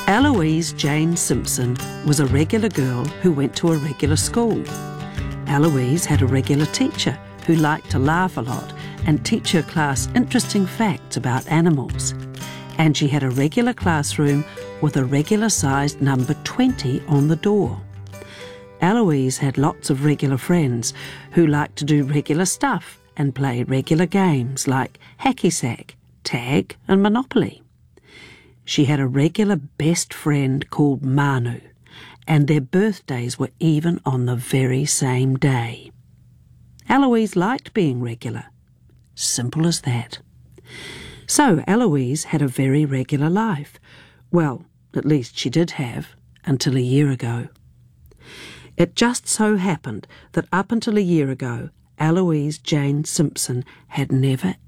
Eloise Jane Simpson was a regular girl who went to a regular school. Eloise had a regular teacher who liked to laugh a lot and teach her class interesting facts about animals. And she had a regular classroom with a regular-sized number 20 on the door. Eloise had lots of regular friends who liked to do regular stuff and play regular games like hacky-sack, tag and Monopoly. She had a regular best friend called Manu, and their birthdays were even on the very same day. Eloise liked being regular. Simple as that. So Eloise had a very regular life. Well, at least she did have, until a year ago. It just so happened that up until a year ago, Eloise Jane Simpson had never